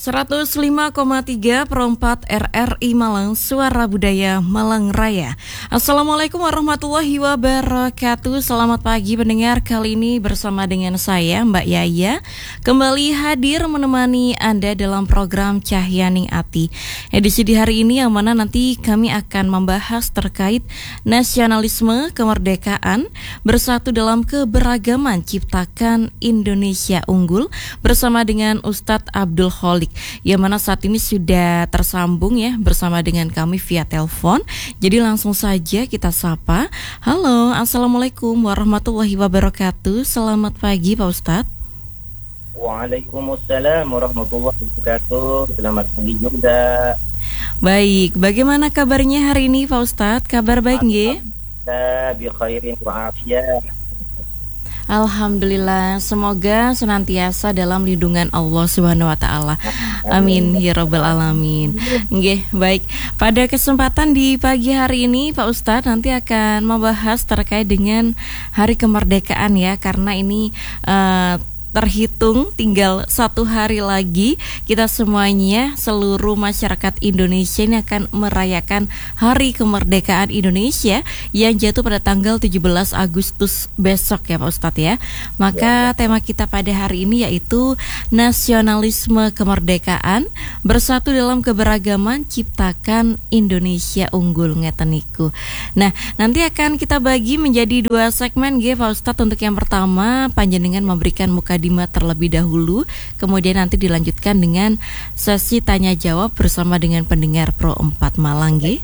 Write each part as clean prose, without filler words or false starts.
105,3 RRI Malang, Suara Budaya Malang Raya. Assalamualaikum warahmatullahi wabarakatuh. Selamat pagi pendengar, kali ini bersama dengan saya Mbak Yaya kembali hadir menemani Anda dalam program Cahyaning Ati. Edisi di hari ini yang mana nanti kami akan membahas terkait nasionalisme, kemerdekaan, bersatu dalam keberagaman, ciptakan Indonesia unggul bersama dengan Ustadz Abdul Kholik, yang mana saat ini sudah tersambung ya bersama dengan kami via telepon. Jadi langsung saja kita sapa. Halo, assalamualaikum warahmatullahi wabarakatuh. Selamat pagi Pak Ustadz. Waalaikumsalam warahmatullahi wabarakatuh. Selamat pagi juga. Baik, bagaimana kabarnya hari ini Pak Ustadz? Kabar baik nggih? Bi khairin wa afiyah. Alhamdulillah, semoga senantiasa dalam lindungan Allah Subhanahu wa taala. Amin ya rabbal alamin. Nggih, baik. Pada kesempatan di pagi hari ini Pak Ustadz nanti akan membahas terkait dengan Hari Kemerdekaan ya, karena ini terhitung tinggal 1 hari lagi kita semuanya, seluruh masyarakat Indonesia ini akan merayakan Hari Kemerdekaan Indonesia yang jatuh pada tanggal 17 Agustus besok ya Pak Ustadz ya. Maka tema kita pada hari ini yaitu nasionalisme kemerdekaan, bersatu dalam keberagaman, ciptakan Indonesia unggul ngeten niku. Nah, nanti akan kita bagi menjadi 2 segmen nggih Pak Ustadz. Untuk yang pertama panjenengan memberikan mukadimah terlebih dahulu, kemudian nanti dilanjutkan dengan sesi tanya jawab bersama dengan pendengar Pro 4 Malang nggih.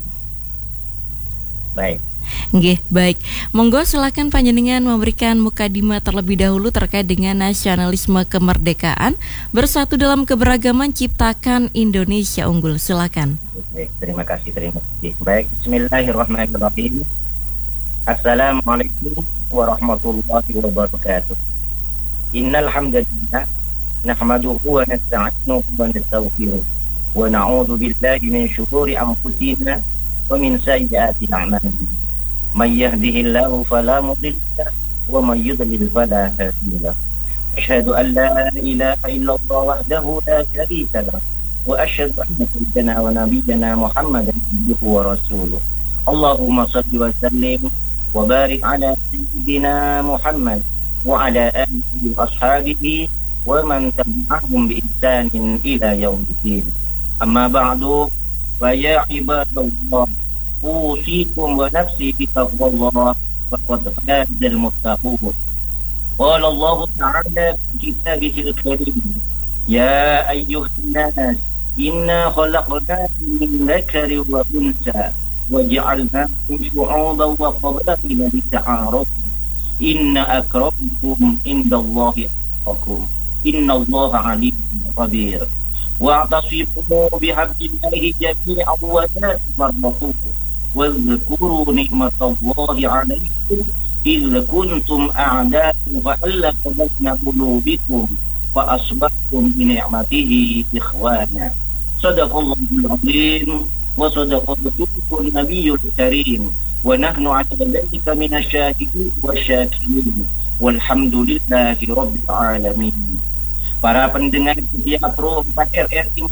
Baik. Nggih, baik. Monggo silakan panjenengan memberikan mukadimah terlebih dahulu terkait dengan nasionalisme kemerdekaan, bersatu dalam keberagaman, ciptakan Indonesia unggul. Silakan. Baik, terima kasih. Baik, bismillahirrahmanirrahim. Assalamualaikum warahmatullahi wabarakatuh. Innal hamdalillah nahmaduhu wa nasta'inuhu wa nastaghfiruh wa na'udzu billahi min shururi anfusina wa min sayyiati a'malina. May yahdihillahu fala mudilla wa may yudlil fala hadiya. Asyhadu an la ilaha illallah wahdahu la syarika lah wa asyhadu anna sayyidana wa nabiyyana Muhammadan abduhu wa rasuluh. Allahumma shalli wa sallim wa barik ala sayyidina Muhammad wa ala alihi wa ashabihi wa man tabi'ahum bi ihsanin ila yaumiddin. Amma ba'du, fa ya ibadallah, usikum wa nafsi bi taqwallah wa qad fazal muttaqun. Qala Allah ta'ala fi kitabihil karim, ya ayyuhan nas inna khalaqnakum min dhakarin wa unsa wa ja'alnakum shu'uban wa qabaila lita'arafu. Inna akramakum indallahi atqakum. Innallaha alimun khabir. Wa'tasimu bihablillahi jami'an wa la tafarraqu. Wadhkuru ni'matallahi 'alaykum idh kuntum a'da'an fa'alafa baina qulubikum fa asbahtum bi ni'matihi ikhwana. Shadaqallahul 'azim wa sadaqa rasulun nabiyyul karim. Wa nahnu 'ala dzalika minasyahidin wasyakirin walhamdulillahi rabbil alamin. Para pendengar setia Pro 4 RRI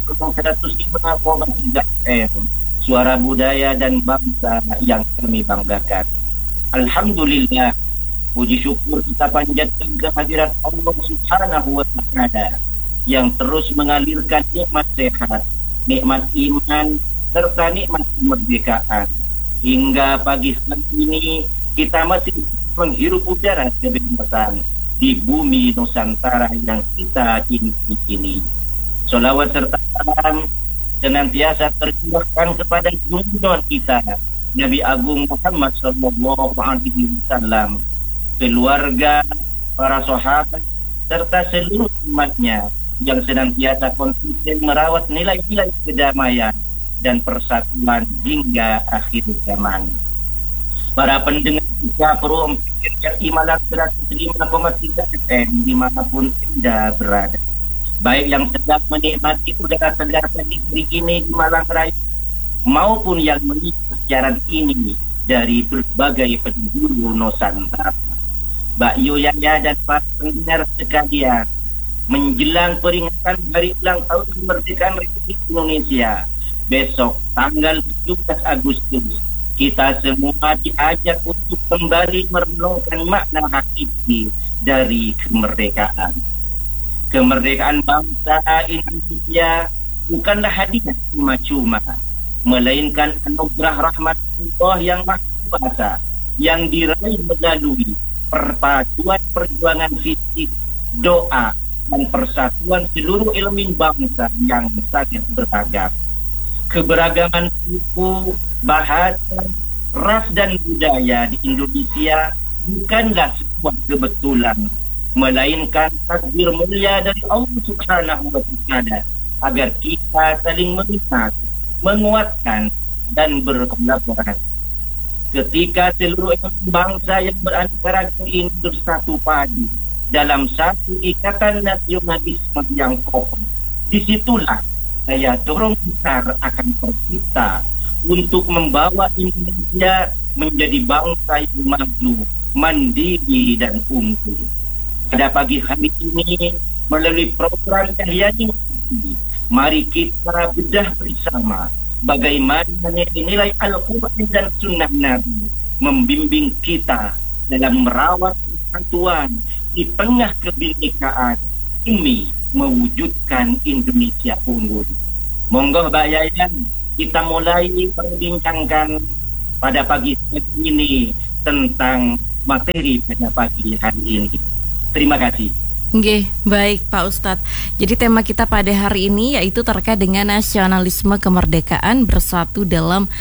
105,3 FM, Suara Budaya dan Bangsa yang kami banggakan. Alhamdulillah, puji syukur kita panjatkan kehadiran Allah Subhanahu wa ta'ala yang terus mengalirkan nikmat sehat, nikmat iman, serta nikmat kemerdekaan. Hingga pagi hari ini kita masih menghirup udara kebebasan di bumi Nusantara yang kita cintai ini. Sholawat serta salam senantiasa tercurahkan kepada junjungan kita Nabi Agung Muhammad sallallahu alaihi wasallam, keluarga, para sahabat, serta seluruh umatnya yang senantiasa konsisten merawat nilai-nilai kedamaian dan persatuan hingga akhir zaman. Para pendengar kita Pro 4 RRI Malang 105,3 FM dimanapun Anda berada, baik yang sedang menikmati udara segar pagi ini di Malang Raya maupun yang mengikuti siaran ini dari berbagai penjuru Nusantara. Mbak Yuyaya dan para pendengar sekalian, menjelang peringatan hari ulang tahun kemerdekaan Republik Indonesia. Besok tanggal 17 Agustus kita semua diajak untuk kembali merenungkan makna hakiki dari kemerdekaan. Kemerdekaan bangsa Indonesia bukanlah hadiah cuma-cuma, melainkan anugerah rahmat Allah yang Maha Kuasa yang diraih melalui perpaduan perjuangan fisik, doa, dan persatuan seluruh elemen bangsa yang sangat beragam. Keberagaman suku, bahasa, ras dan budaya di Indonesia bukanlah sebuah kebetulan, melainkan takdir mulia dari Allah Subhanahu wa Ta'ala agar kita saling mengingat, menguatkan dan berkolaborasi. Ketika seluruh bangsa yang beraneka ragam ini bersatu padu dalam satu ikatan nasionalisme yang kokoh, disitulah saya dorong besar akan tercipta untuk membawa Indonesia menjadi bangsa yang maju, mandiri dan unggul. Pada pagi hari ini, melalui program Cahaya Mimpi, mari kita bedah bersama bagaimana nilai Al-Quran dan Sunnah Nabi membimbing kita dalam merawat persatuan di tengah kebinekaan demi mewujudkan Indonesia unggul. Monggo Mbak Yayan, kita mulai perbincangkan pada pagi ini tentang materi pada pagi hari ini. Terima kasih. Oke, baik Pak Ustadz. Jadi tema kita pada hari ini yaitu terkait dengan nasionalisme kemerdekaan, bersatu dalam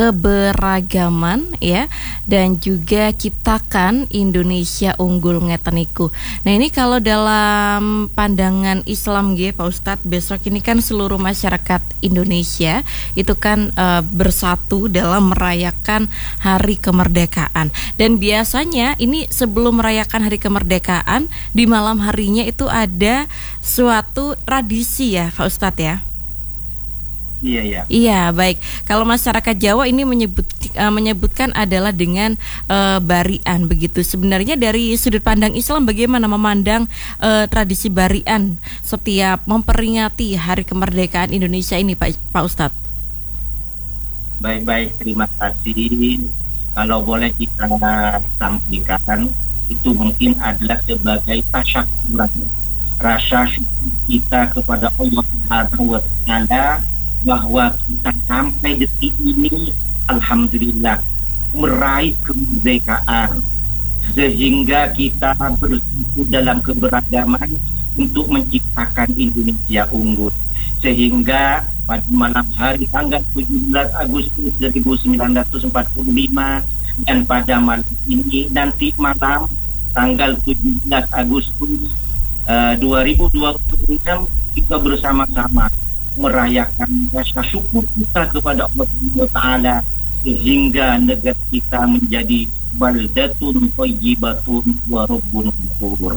keberagaman ya, dan juga ciptakan Indonesia unggul ngeten niku. Nah, ini kalau dalam pandangan Islam nggih Pak Ustadz, besok ini kan seluruh masyarakat Indonesia itu kan bersatu dalam merayakan hari kemerdekaan. Dan biasanya ini sebelum merayakan hari kemerdekaan, di malam harinya itu ada suatu tradisi ya Pak Ustadz ya. Iya. Iya, baik. Kalau masyarakat Jawa ini menyebutkan adalah dengan barian begitu. Sebenarnya dari sudut pandang Islam bagaimana memandang tradisi barian setiap memperingati hari kemerdekaan Indonesia ini Pak Ustadz? Baik, terima kasih. Kalau boleh kita sampaikan, itu mungkin adalah sebagai tasyakuran, rasa syukur kita kepada Allah Subhanahu wa Ta'ala bahwa kita sampai detik ini alhamdulillah meraih kemerdekaan, sehingga kita bersatu dalam keberagaman untuk menciptakan Indonesia unggul. Sehingga pada malam hari tanggal 17 Agustus 1945 dan pada malam ini nanti malam tanggal 17 Agustus 2026 kita bersama-sama merayakan rasa syukur kita kepada Allah Taala sehingga negara kita menjadi baldatun thayyibatun wa rabbun ghafur.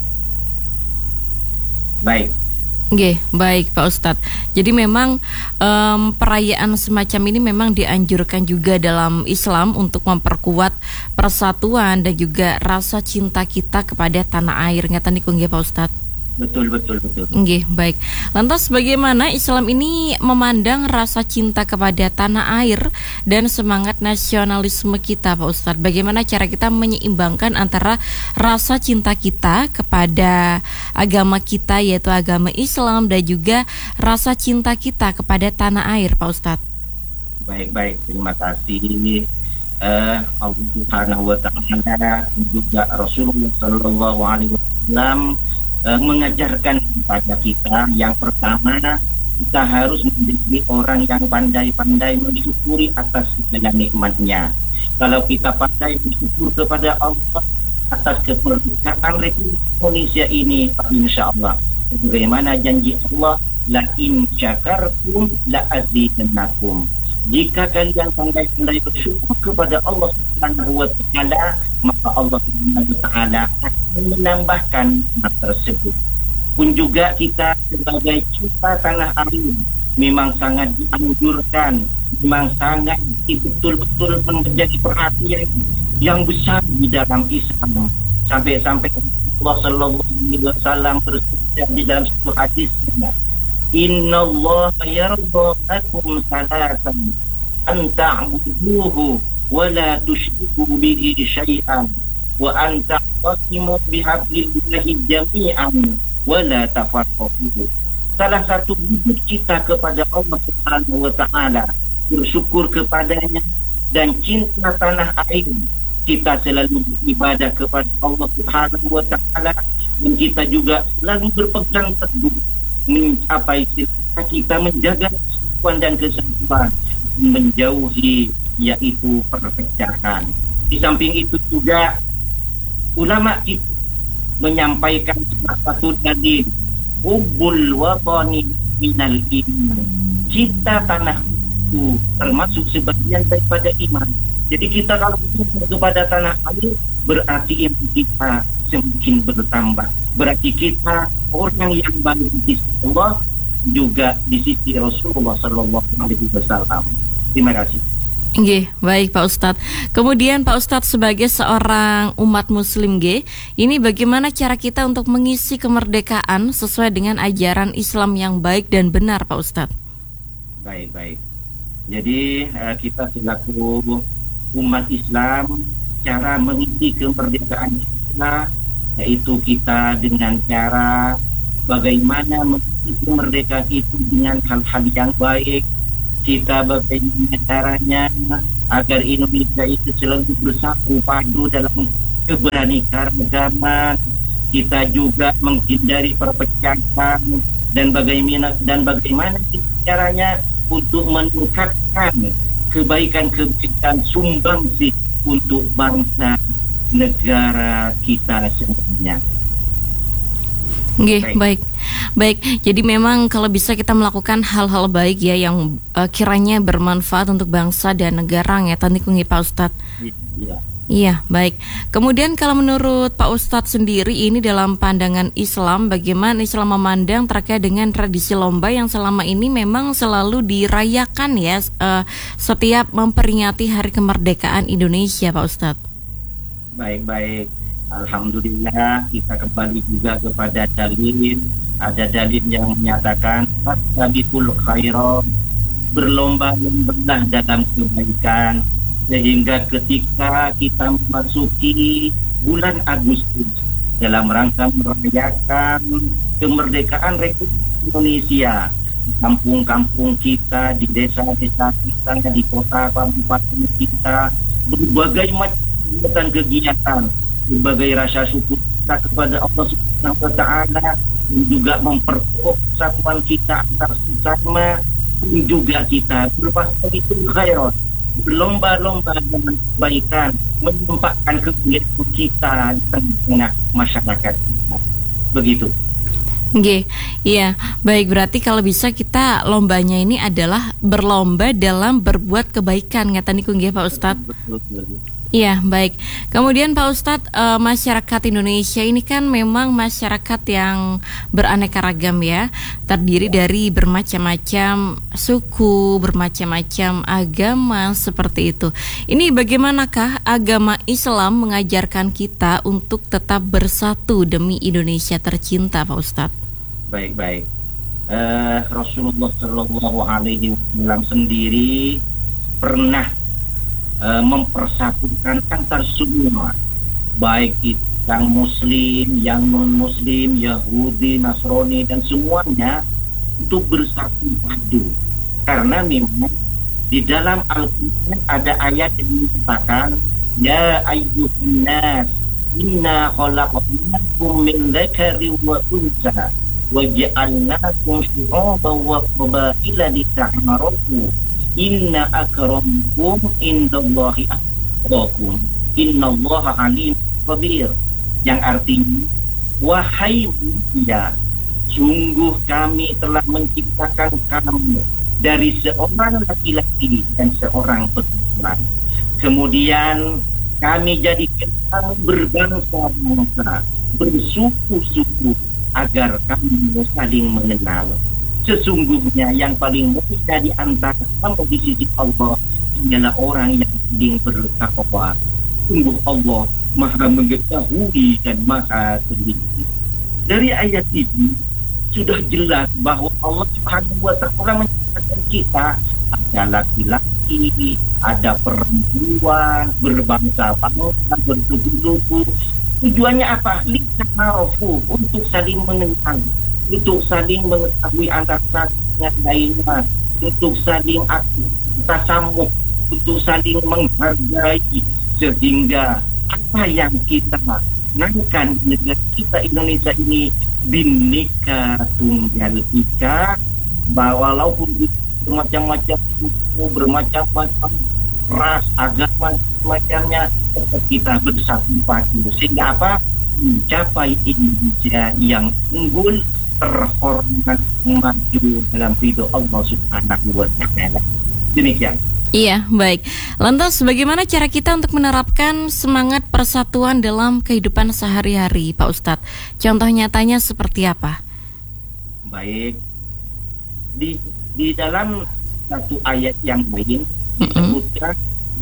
Baik. Oke, baik Pak Ustadz. Jadi memang perayaan semacam ini memang dianjurkan juga dalam Islam untuk memperkuat persatuan dan juga rasa cinta kita kepada tanah air. Ngeten niku nggih Pak Ustadz. Betul. Oke, baik. Lantas bagaimana Islam ini memandang rasa cinta kepada tanah air dan semangat nasionalisme kita Pak Ustadz? Bagaimana cara kita menyeimbangkan antara rasa cinta kita kepada agama kita yaitu agama Islam dan juga rasa cinta kita kepada tanah air Pak Ustadz? Baik, terima kasih. Allah Subhanahu wa Ta'ala juga Rasulullah Sallallahu Alaihi Wasallam mengajarkan kepada kita, yang pertama kita harus menjadi orang yang pandai-pandai mensyukuri atas segala nikmatnya. Kalau kita pandai bersyukur kepada Allah atas kemerdekaan Republik Indonesia ini, insya Allah bagaimana janji Allah, la in syakartum la azidannakum. Jika kalian pandai-pandai bersyukur kepada Allah Subhanahu wa Ta'ala, maka Allah Subhanahu wa Ta'ala akan menambahkan hal tersebut. Pun juga kita sebagai cinta tanah air memang sangat dianjurkan, memang sangat betul-betul menjadi perhatian yang besar di dalam Islam. Sampai-sampai Allah Sallallahu Alaihi Wasallam bersabda di dalam satu hadis, Innallaha yarda lakum salatan an ta'buduhu wa la tusyriku bihi syai'an wa an taqtasimu bihablillahi jami'an wa la tafarraqu. Salah satu wujud kita kepada Allah Subhanahu wa taala, bersyukur kepadanya dan cinta tanah air. Kita selalu beribadah kepada Allah Subhanahu wa taala, dan kita juga selalu berpegang teguh mencapai cita kita menjaga persatuan dan kesatuan, menjauhi yaitu perpecahan. Di samping itu juga ulama kita menyampaikan salah satu dalil, hubbul watani minal iman. Cinta tanah itu termasuk sebagian daripada iman. Jadi kita kalau cinta kepada tanah air, berarti iman kita semakin bertambah. Berarti kita orang yang baik di sisi Allah, juga di sisi Rasulullah Sallallahu Alaihi Wasallam. Terima kasih. Nggih, baik Pak Ustadz. Kemudian Pak Ustadz sebagai seorang umat muslim ini bagaimana cara kita untuk mengisi kemerdekaan sesuai dengan ajaran Islam yang baik dan benar Pak Ustadz? Baik. Jadi kita selaku umat Islam, cara mengisi kemerdekaan kita yaitu kita dengan cara bagaimana mengisi kemerdekaan itu dengan hal-hal yang baik. Kita bagaimana caranya agar Indonesia itu selalu bersatu padu dalam keberaneka-ragaman. Kita juga menghindari perpecahan dan bagaimana caranya untuk meningkatkan kebaikan-kebaikan sumbangsi untuk bangsa negara kita semuanya. Baik. Jadi memang kalau bisa kita melakukan hal-hal baik ya yang kiranya bermanfaat untuk bangsa dan negara ya tadi Pak Ustadz. Iya, baik. Kemudian kalau menurut Pak Ustadz sendiri ini dalam pandangan Islam, bagaimana Islam memandang terkait dengan tradisi lomba yang selama ini memang selalu dirayakan ya setiap memperingati Hari Kemerdekaan Indonesia, Pak Ustadz? Baik. Alhamdulillah, kita kembali juga kepada dalil. Ada dalil yang menyatakan fastabiqul khairat, berlomba-lombalah dalam kebaikan, sehingga ketika kita memasuki bulan Agustus dalam rangka merayakan kemerdekaan Republik Indonesia, di kampung-kampung kita, di desa-desa kita, di kota kabupaten kita, berbagai macam kegiatan, berbagai rasa syukur kita kepada Allah Subhanahu wa taala, dan juga memperkuat persatuan kita antar sesama, dan juga kita berfastabiqul khairat, berlomba-lomba dengan kebaikan, menyempatkan kebaikan kita di tengah masyarakat kita. Begitu. Iya, baik, berarti kalau bisa kita lombanya ini adalah berlomba dalam berbuat kebaikan, ngata niku nggih Pak Ustadz. Betul. Iya, baik. Kemudian Pak Ustadz, masyarakat Indonesia ini kan memang masyarakat yang beraneka ragam ya, terdiri dari bermacam-macam suku, bermacam-macam agama seperti itu. Ini bagaimanakah agama Islam mengajarkan kita untuk tetap bersatu demi Indonesia tercinta, Pak Ustadz? Baik. Rasulullah Shallallahu Alaihi Wasallam sendiri pernah mempersatukan antar semua, baik itu yang muslim, yang non muslim, Yahudi, Nasrani, dan semuanya untuk bersatu padu. Karena memang di dalam Al-Quran ada ayat yang menyatakan, ya ayyuhan nas inna khalaqnakum min dzakari wa unsa wa ja'alnakum syu'uban wa qabaila lita'arafu inna akramakum indallahi atqakum innallaha alim khabir, yang artinya wahai manusia, sungguh kami telah menciptakan kamu dari seorang laki-laki dan seorang perempuan, kemudian kami jadikan kamu berbangsa-bangsa, bersuku-suku, agar kamu saling mengenal. Sesungguhnya yang paling mulia di antara kamu di sisi Allah ialah orang yang paling bertakwa. Sungguh Allah Maha mengetahui dan Maha teliti. Dari ayat ini sudah jelas bahwa Allah Subhanahu wa Ta'ala menciptakan kita ada laki-laki, ada perempuan, berbangsa-bangsa, bersuku-suku. Tujuannya apa? Lita'arufu, untuk saling mengenal, untuk saling mengetahui antara satu dengan lainnya, untuk saling tasamuh, untuk saling menghargai, sehingga apa yang kita senangkan di negara kita Indonesia ini Bhinneka Tunggal Ika, bahwa walaupun bermacam-macam suku, bermacam-macam ras, agama, semacamnya, tetap kita bersatu padu sehingga apa? Mencapai Indonesia yang unggul, terhormat, maju dalam ridho Allah Subhanahu wa Ta'ala. Demikian. Iya, baik. Lantas bagaimana cara kita untuk menerapkan semangat persatuan dalam kehidupan sehari-hari, Pak Ustadz? Contoh nyatanya seperti apa? Baik. Di dalam satu ayat yang lain disebutkan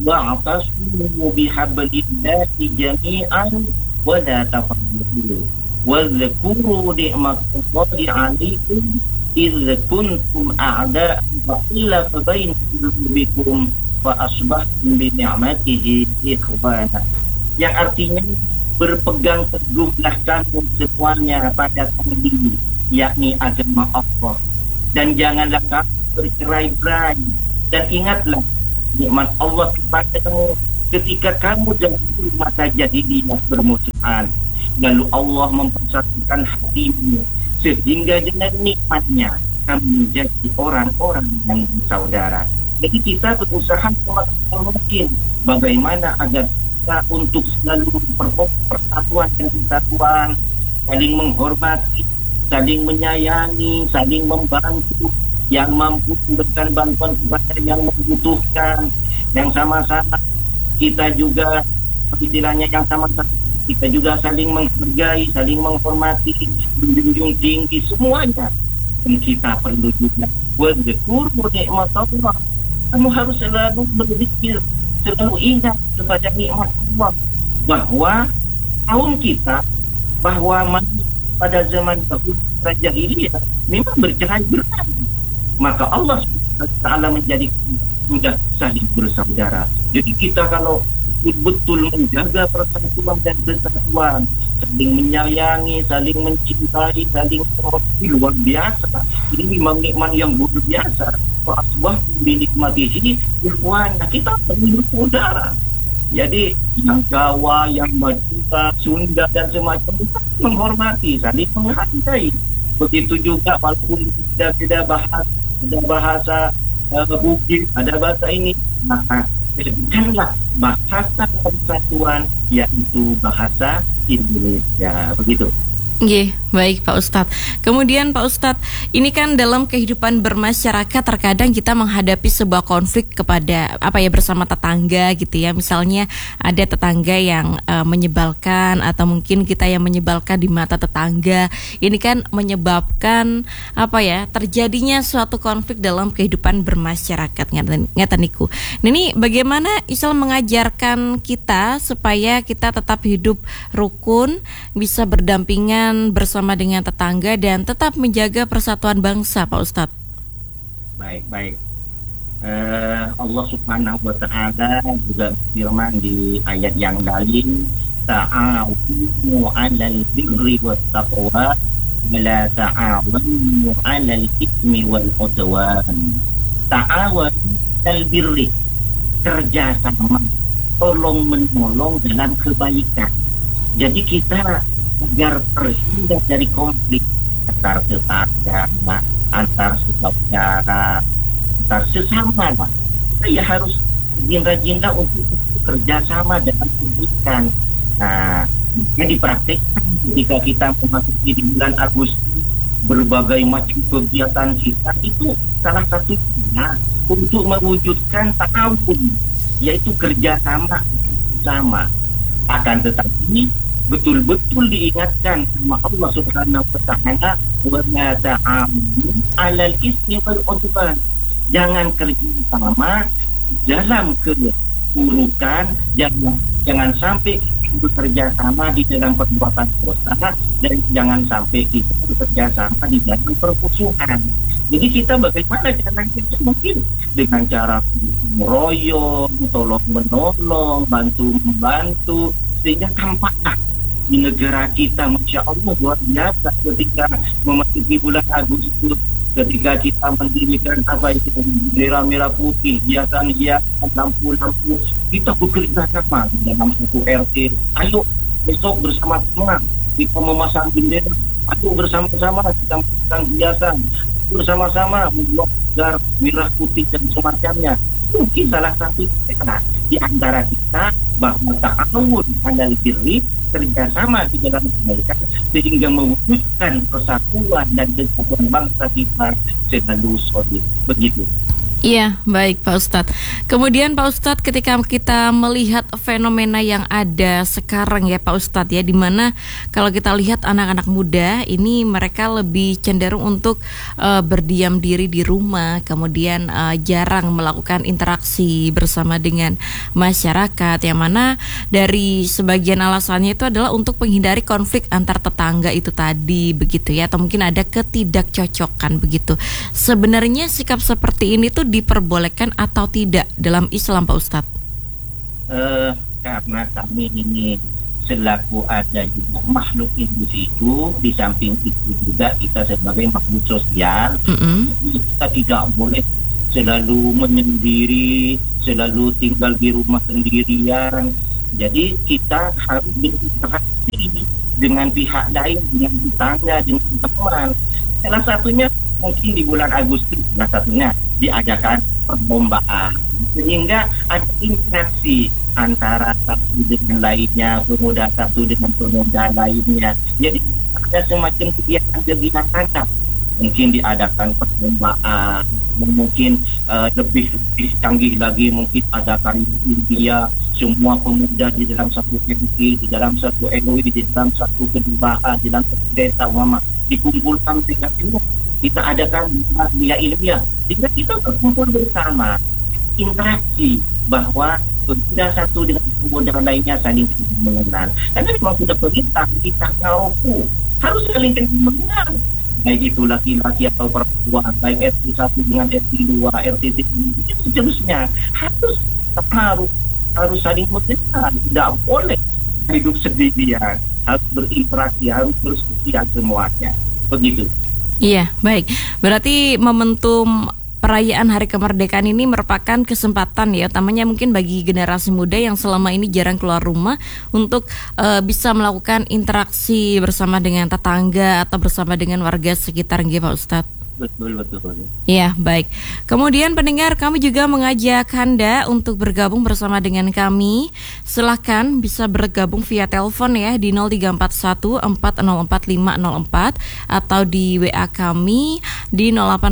wa'tasimu bihablillahi jami'an wa la tafarraqu wa dzkuru ni'matallahi 'alaikum idz kuntum a'da'an fa allafa baina qulubikum fa asbahtum bi ni'matihi ikhwana. Yang artinya berpegang teguhlah kamu semuanya pada kami, yakni agama Allah, dan janganlah kamu bercerai-berai, dan ingatlah nikmat Allah kepadamu ketika kamu dan masa jahiliyah bermusuhan, lalu Allah mempersatukan hatimu sehingga dengan nikmatnya kami menjadi orang-orang yang bersaudara. Jadi kita berusaha semaksimal mungkin bagaimana agar kita untuk selalu memperkokoh persatuan dan kesatuan, saling menghormati, saling menyayangi, saling membantu, yang mampu memberikan bantuan kepada yang membutuhkan, yang sama-sama kita juga istilahnya yang sama-sama kita juga saling menghargai, saling menghormati, menjunjung tinggi semuanya. Dan kita perlu juga wadzkuru ni'matallah. Kamu harus selalu berzikir, selalu ingat kepada nikmat Allah, bahwa kaum kita, bahwa pada zaman dahulu jahiliyah memang bercerai-berai, maka Allah Taala menjadikan sudah saling bersaudara. Jadi kita kalau betul menjaga persatuan dan kesatuan, saling menyayangi, saling mencintai, saling menghormati, luar biasa. Ini memang nikmat yang luar biasa. Asbah binikmatihi ikhwan. Kita perlu saudara. Jadi yang Jawa, yang Madura, Sunda dan semacamnya menghormati, saling menghargai. Begitu juga walaupun beda bahasa Bugis, ada bahasa ini, maka jadikanlah bahasa persatuan yaitu bahasa Indonesia. Begitu. Oke, baik Pak Ustadz. Kemudian Pak Ustadz, ini kan dalam kehidupan bermasyarakat terkadang kita menghadapi sebuah konflik kepada bersama tetangga gitu ya. Misalnya ada tetangga yang menyebalkan atau mungkin kita yang menyebalkan di mata tetangga. Ini kan menyebabkan terjadinya suatu konflik dalam kehidupan bermasyarakat. Ngeten niku. Ini bagaimana Islam mengajarkan kita supaya kita tetap hidup rukun, bisa berdampingan bersama dengan tetangga dan tetap menjaga persatuan bangsa, Pak Ustadz. Baik. Allah Subhanahu wa Ta'ala juga firman di ayat yang lain, ta'awunu 'alal birri wat taqwa wa la ta'awunu 'alal itsmi wal 'udwan. Ta'awunu 'alal birri, kerjasama, tolong menolong dalam kebaikan. Jadi kita agar terhindar dari konflik antar tetangga, antar saudara, antar sesama, kita ya harus rajin-rajinlah untuk kerjasama dalam kebaikan. Nah, dipraktekkan ketika kita memasuki di bulan Agustus, berbagai macam kegiatan kita itu salah satunya untuk mewujudkan ta'awun, yaitu kerjasama bersama. Akan tetapi betul-betul diingatkan sama Allah Subhanahu wa Ta'ala, wa la ta'awunu 'alal itsmi wal 'udwan. Jangan kerjasama dalam keburukan, jangan sampai bekerja sama di dalam perbuatan dosa, dan jangan sampai kita bekerja sama di dalam permusuhan. Jadi kita bagaimana caranya? Mungkin dengan cara meroyong, tolong menolong, bantu membantu, sehingga tampaklah di negara kita, Masya Allah, luar biasa ketika memasuki bulan Agustus, ketika kita mendirikan apa itu bendera merah putih, hiasan lampu-lampu, kita bekerja sama di dalam satu RT. Ayo besok bersama-sama kita memasang bendera, ayo bersama-sama kita memasang hiasan, bersama-sama membuat bendera merah putih dan semacamnya. Mungkin salah satu cara di antara kita bahwa ta'awun 'alal birri, kerjasama di dalam kebaikan, sehingga mewujudkan persatuan dan kesatuan bangsa kita selalu solid. Begitu. Iya, baik Pak Ustadz. Kemudian Pak Ustadz, ketika kita melihat fenomena yang ada sekarang ya Pak Ustadz ya, dimana kalau kita lihat anak-anak muda ini mereka lebih cenderung untuk berdiam diri di rumah, kemudian jarang melakukan interaksi bersama dengan masyarakat, yang mana dari sebagian alasannya itu adalah untuk menghindari konflik antar tetangga itu tadi begitu ya, atau mungkin ada ketidakcocokan begitu. Sebenarnya sikap seperti ini tuh diperbolehkan atau tidak dalam Islam Pak Ustadz? Karena kami ini selaku ada juga makhluk individu, di samping itu juga kita sebagai makhluk sosial, kita tidak boleh selalu menyendiri, selalu tinggal di rumah sendirian. Jadi kita harus berinteraksi dengan pihak lain, dengan tetangga, dengan teman. Salah satunya mungkin di bulan Agustus, salah satunya diadakan perlombaan, sehingga ada interaksi antara satu dengan lainnya, pemuda satu dengan pemuda lainnya. Jadi ada semacam kegiatan-kegiatan, mungkin diadakan perlombaan, mungkin lebih canggih lagi, mungkin ada tari India, semua pemuda di dalam satu RT, di dalam satu RW, di dalam satu kelurahan, di dalam satu desa, dikumpulkan tingkat ilmu. Kita adakan dia ilmiah, jika kita berkumpul bersama, interaksi bahwa tidak satu dengan pemuda lainnya saling mengenal. Karena memang sudah perintah kita ngaroku harus saling mengenal, baik itu laki-laki atau perempuan, baik RT 1 dengan RT 2, RT 3, dan seterusnya. Harus saling mengenal, tidak boleh hidup sendirian, harus berinteraksi, harus bersetia semuanya. Begitu. Iya, baik. Berarti momentum perayaan Hari Kemerdekaan ini merupakan kesempatan ya, utamanya mungkin bagi generasi muda yang selama ini jarang keluar rumah untuk bisa melakukan interaksi bersama dengan tetangga atau bersama dengan warga sekitar, nggih Pak Ustadz. Betul. Ya, baik. Kemudian pendengar, kami juga mengajak Anda untuk bergabung bersama dengan kami. Silahkan bisa bergabung via telepon ya di 0341 404504 atau di WA kami di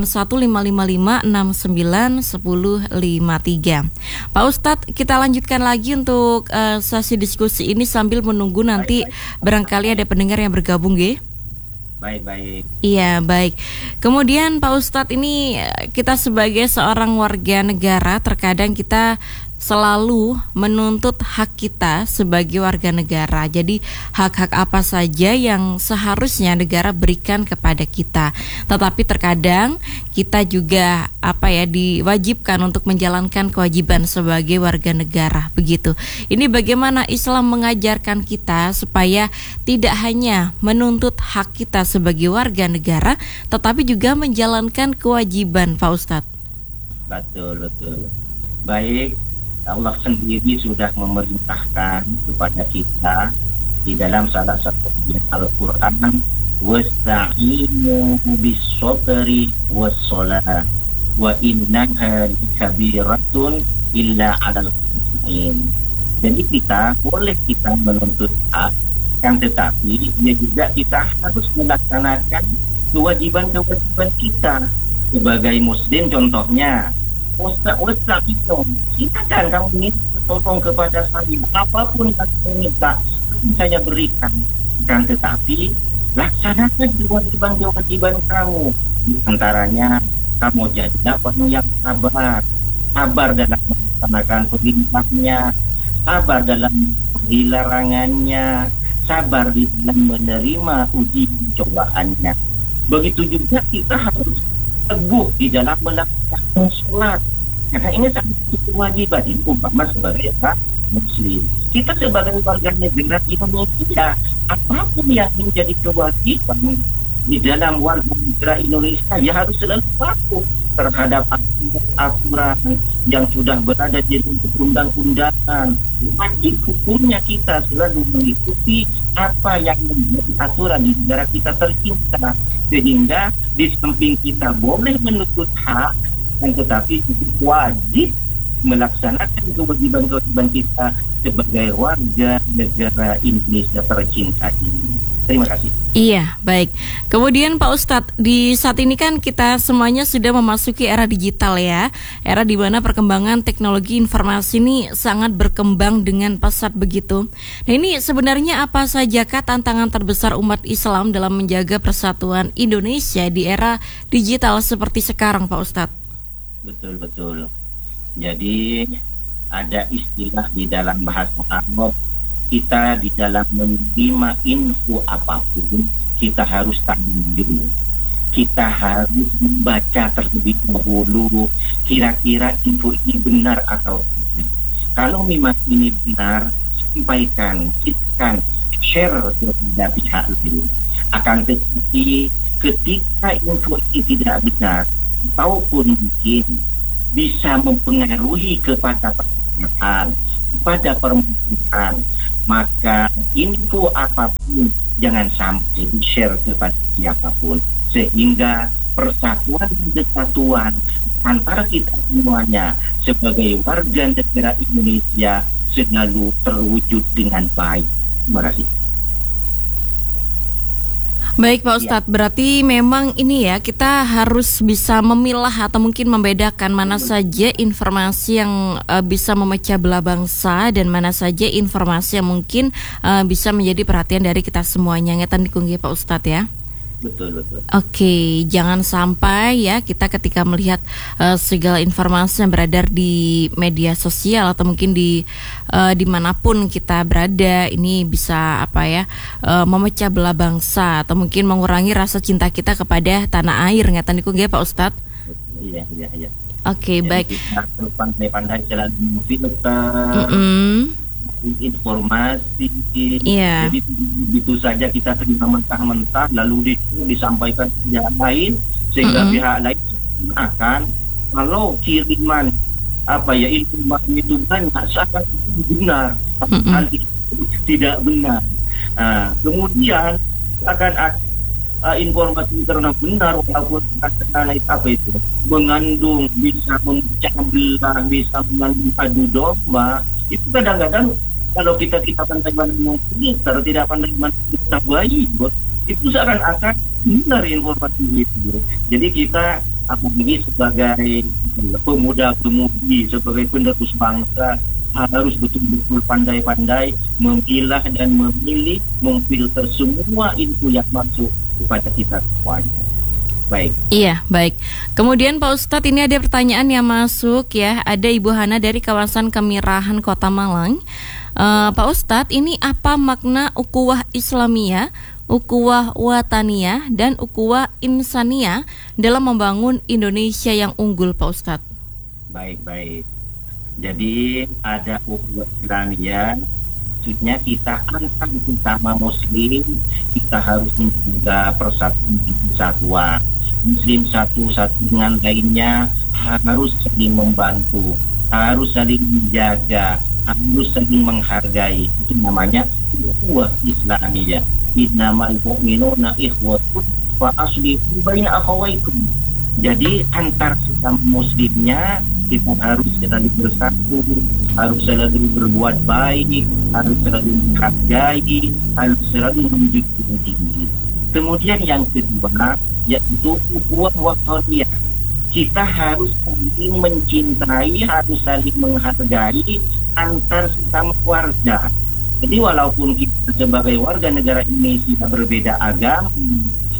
081555691053. Pak Ustadz, kita lanjutkan lagi untuk sesi diskusi ini sambil menunggu nanti barangkali ada pendengar yang bergabung, nggih. Baik. Iya, baik. Kemudian Pak Ustadz, ini kita sebagai seorang warga negara terkadang kita selalu menuntut hak kita sebagai warga negara. Jadi hak-hak apa saja yang seharusnya negara berikan kepada kita. Tetapi terkadang kita juga diwajibkan untuk menjalankan kewajiban sebagai warga negara, begitu. Ini bagaimana Islam mengajarkan kita supaya tidak hanya menuntut hak kita sebagai warga negara, tetapi juga menjalankan kewajiban, Pak Ustadz. Betul. Baik. Allah sendiri sudah memerintahkan kepada kita di dalam salah satu ayat Al-Quran, wasta'inu bis-sabri was-shalah wa innaha lakabiratun illa 'alal khashi'in. Jadi kita menuntut hak, kan, tetapi juga kita harus melaksanakan kewajiban kita sebagai muslim. Contohnya, silakan kamu minta tolong kepada saya, apapun yang kamu minta saya berikan, dan tetapi laksanakan kewajiban kamu. Di antaranya kamu jadilah orang yang sabar dalam melaksanakan perintahnya, sabar dalam di larangannya, sabar di dalam menerima uji cobaannya. Begitu juga kita harus teguh di dalam melaksanakan sholat. Karena ini satu kewajiban ini umpama sebagai Muslim. Kita sebagai warga negara Indonesia, apapun yang menjadi kewajiban di dalam warga negara Indonesia, ya harus selalu patuh terhadap aturan yang sudah berada di undang-undangan. Wajib hukumnya kita selalu mengikuti apa yang menjadi aturan di negara kita tercinta, sehingga di samping kita boleh menuntut hak, tetapi wajib melaksanakan kewajiban-kewajiban kita sebagai warga negara Indonesia tercinta ini. Terima kasih. Iya, baik. Kemudian Pak Ustadz, di saat ini kan kita semuanya sudah memasuki era digital ya. Era di mana perkembangan teknologi informasi ini sangat berkembang dengan pesat begitu. Nah, ini sebenarnya apa sajakah tantangan terbesar umat Islam dalam menjaga persatuan Indonesia di era digital seperti sekarang, Pak Ustadz? Betul. Jadi ada istilah di dalam bahasa Arab, kita di dalam menerima info apapun, kita harus tampil. Kita harus membaca terlebih dahulu, kira-kira info ini benar atau tidak. Kalau memang ini benar, sampaikan, share kepada pihak lain. Akan tetapi ketika info ini tidak benar, ataupun mungkin bisa mempengaruhi kepada pernyataan, pada permukaan, maka info apapun jangan sampai di-share kepada siapapun, sehingga persatuan dan kesatuan antara kita semuanya sebagai warga negara Indonesia selalu terwujud dengan baik. Terima kasih. Baik Pak Ustadz, berarti memang ini ya, kita harus bisa memilah atau mungkin membedakan mana saja informasi yang bisa memecah belah bangsa dan mana saja informasi yang mungkin bisa menjadi perhatian dari kita semuanya. Ngetan dikunggi Pak Ustadz ya. Betul. Oke, jangan sampai ya kita ketika melihat segala informasi yang beredar di media sosial atau mungkin di dimanapun kita berada, ini bisa memecah belah bangsa atau mungkin mengurangi rasa cinta kita kepada tanah air. Ngatan niku nggih Pak Ustadz? Iya. Oke, baik. Kita harus pandai-pandai selalu memfilter informasi. Iya. Jadi begitu saja kita terima mentah-mentah lalu disampaikan ke pihak lain, sehingga pihak lain akan kalau kiriman informasi itu banyak seakan itu benar, hal itu tidak benar. Kemudian akan informasi karena benar walaupun mengandung, bisa memecah belah, bisa mengandung adu domba. Itu kadang-kadang kalau kita pandai filter, tidak pandai kita baik, itu seakan-akan benar informasi itu. Jadi kita apalagi sebagai pemuda-pemudi, sebagai penerus bangsa, harus betul-betul pandai-pandai memilah dan memilih, memfilter semua info yang masuk kepada kita semuanya. Baik. Iya, baik. Kemudian Pak Ustadz, ini ada pertanyaan yang masuk ya. Ada Ibu Hana dari kawasan Kemirahan, Kota Malang. Pak Ustadz, ini apa makna ukhuwah Islamiyah, ukhuwah wataniyah, dan ukhuwah insaniyah dalam membangun Indonesia yang unggul, Pak Ustadz? Baik. Jadi ada ukhuwah Islamiyah, maksudnya kita antar sesama Muslim, kita harus menjaga persatuan. Muslim satu dengan lainnya harus saling membantu, harus saling menjaga, harus saling menghargai. Itu namanya ukhuwah Islamiyah. Innamal mu'minuna ikhwatun fa aslihu baina akhawaykum. Jadi antar sesama muslimnya kita harus selalu bersatu, harus selalu berbuat baik, harus selalu menghargai, harus selalu menjunjung tinggi. Kemudian yang kedua yaitu ukhuwah wataniyah. Kita harus saling mencintai, harus saling menghargai antar sesama warga. Jadi walaupun kita sebagai warga negara Indonesia berbeda agama,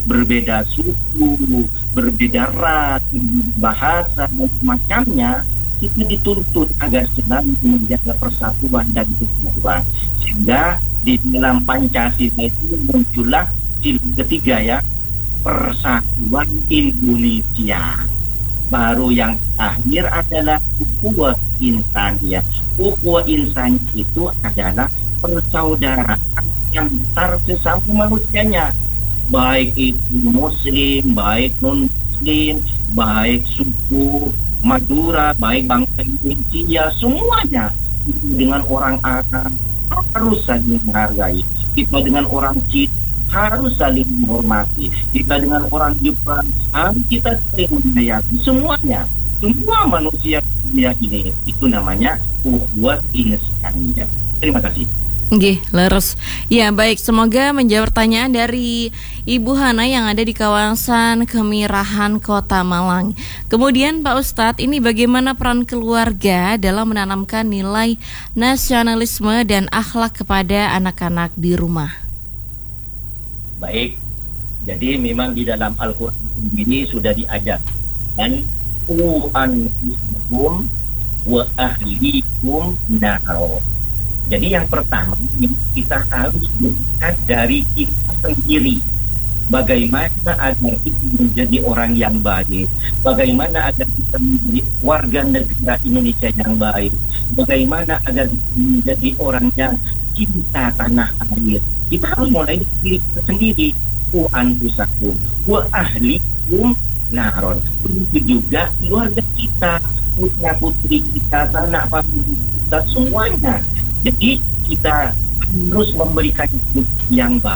berbeda suku, berbeda ras, bahasa dan semacamnya, kita dituntut agar selalu menjaga persatuan dan kesatuan. Sehingga di dalam Pancasila itu muncullah ciri ketiga ya, persatuan Indonesia. Baru yang akhir adalah ukhuwah insaniyah. Ukhuwah insaniyah itu adalah persaudaraan antar sesama manusianya, baik itu muslim, baik non muslim, baik suku Madura, baik bangsa Indonesia, semuanya itu dengan orang Arab harus saling menghargai. Kita dengan orang Cina harus saling menghormati. Kita dengan orang Jepang harus kita saling menyayangi. Semuanya, semua manusia dunia ini itu namanya ukhuwah insaniyah. Terima kasih. Nggih, leres. Ya, baik, semoga menjawab pertanyaan dari Ibu Hana yang ada di kawasan Kemirahan, Kota Malang. Kemudian Pak Ustadz, ini bagaimana peran keluarga dalam menanamkan nilai nasionalisme dan akhlak kepada anak-anak di rumah? Baik, jadi memang di dalam Al-Quran sendiri sudah diajarkan qu anfusakum wa ahlikum naro. Jadi yang pertama kita harus belajar dari kita sendiri. Bagaimana agar kita menjadi orang yang baik, bagaimana agar kita menjadi warga negara Indonesia yang baik, bagaimana agar kita menjadi orang yang cinta tanah air. Kita harus mulai dari diri kita sendiri. Qu anfusakum wa ahlikum naron. Begitu juga keluarga kita, putra putri kita, anak famili kita, semuanya. Jadi kita harus memberikan yang baik